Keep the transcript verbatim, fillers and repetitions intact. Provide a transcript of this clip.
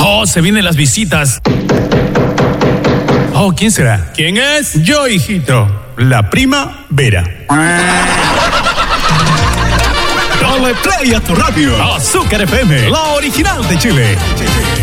Oh, se vienen las visitas. Oh, ¿quién será? ¿Quién es? Yo, hijito. La prima Vera. Dale play a tu radio. Azúcar F M, la original de Chile.